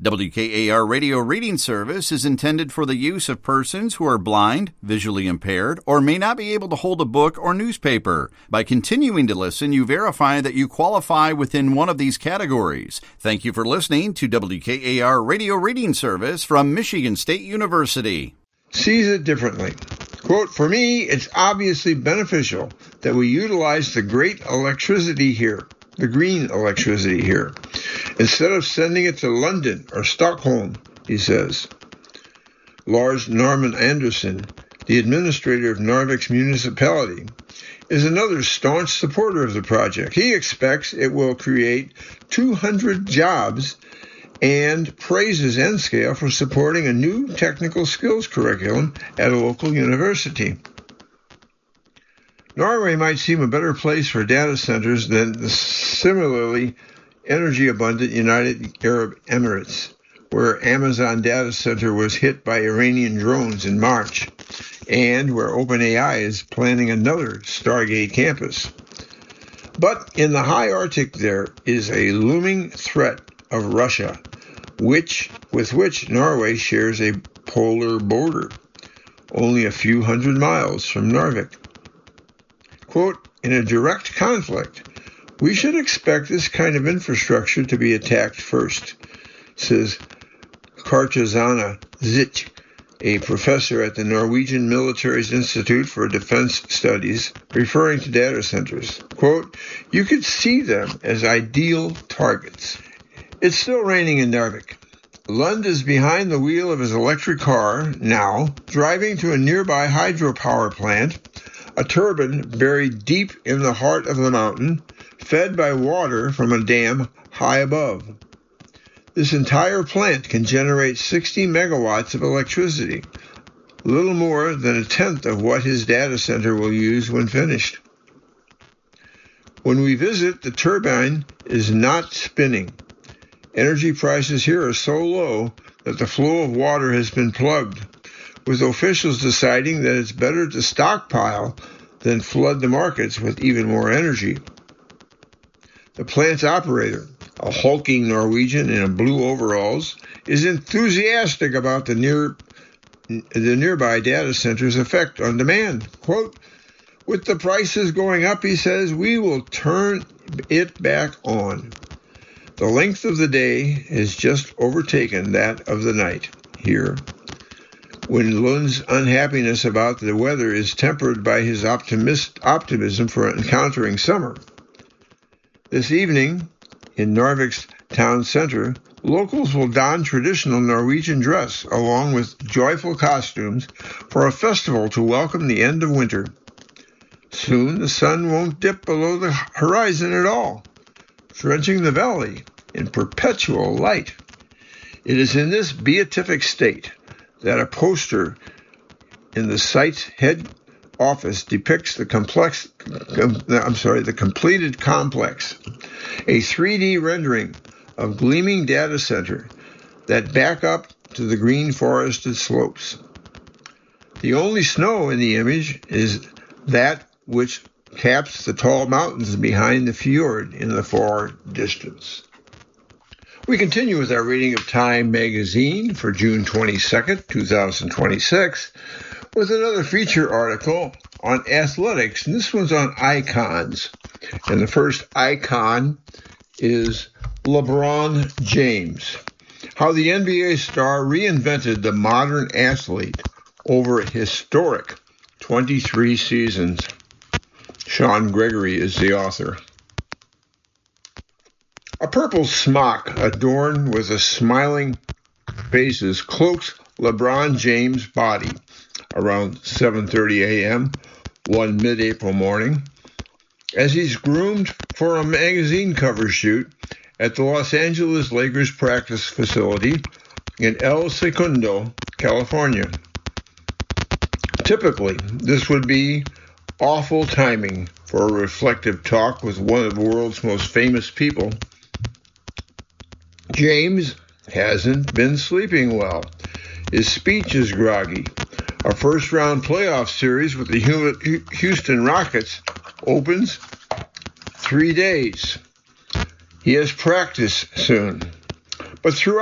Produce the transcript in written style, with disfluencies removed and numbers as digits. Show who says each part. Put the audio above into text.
Speaker 1: WKAR Radio Reading Service is intended for the use of persons who are blind, visually impaired, or may not be able to hold a book or newspaper. By continuing to listen, you verify that you qualify within one of these categories. Thank you for listening to WKAR Radio Reading Service from Michigan State University.
Speaker 2: Sees it differently. Quote, "For me, it's obviously beneficial that we utilize the green electricity here, instead of sending it to London or Stockholm," he says. Lars Norman Anderson, the administrator of Narvik's municipality, is another staunch supporter of the project. He expects it will create 200 jobs and praises N-Scale for supporting a new technical skills curriculum at a local university. Norway might seem a better place for data centers than the similarly energy-abundant United Arab Emirates, where Amazon data center was hit by Iranian drones in March, and where OpenAI is planning another Stargate campus. But in the high Arctic there is a looming threat of Russia, with which Norway shares a polar border, only a few hundred miles from Narvik. Quote, "In a direct conflict, we should expect this kind of infrastructure to be attacked first," says Kartjana Zitch, a professor at the Norwegian Military's Institute for Defense Studies, referring to data centers. Quote, "You could see them as ideal targets." It's still raining in Narvik. Lund is behind the wheel of his electric car now, driving to a nearby hydropower plant, a turbine buried deep in the heart of the mountain, fed by water from a dam high above. This entire plant can generate 60 megawatts of electricity, little more than a tenth of what his data center will use when finished. When we visit, the turbine is not spinning. Energy prices here are so low that the flow of water has been plugged, with officials deciding that it's better to stockpile than flood the markets with even more energy. The plant's operator, a hulking Norwegian in blue overalls, is enthusiastic about the nearby data center's effect on demand. Quote, "With the prices going up," he says, "we will turn it back on. The length of the day has just overtaken that of the night here." When Lund's unhappiness about the weather is tempered by his optimism for encountering summer. This evening, in Narvik's town center, locals will don traditional Norwegian dress along with joyful costumes for a festival to welcome the end of winter. Soon the sun won't dip below the horizon at all, drenching the valley in perpetual light. It is in this beatific state that a poster in the site's head office depicts the completed complex, a 3D rendering of gleaming data center that back up to the green forested slopes. The only snow in the image is that which caps the tall mountains behind the fjord in the far distance. We continue with our reading of Time magazine for June 22nd, 2026, with another feature article on athletics, and this one's on icons. And the first icon is LeBron James, how the NBA star reinvented the modern athlete over a historic 23 seasons. Sean Gregory is the author. A purple smock adorned with a smiling faces cloaks LeBron James' body around 7:30 a.m. one mid-April morning as he's groomed for a magazine cover shoot at the Los Angeles Lakers practice facility in El Segundo, California. Typically, this would be awful timing for a reflective talk with one of the world's most famous people. James hasn't been sleeping well. His speech is groggy. A first-round playoff series with the Houston Rockets opens 3 days. He has practice soon. But throughout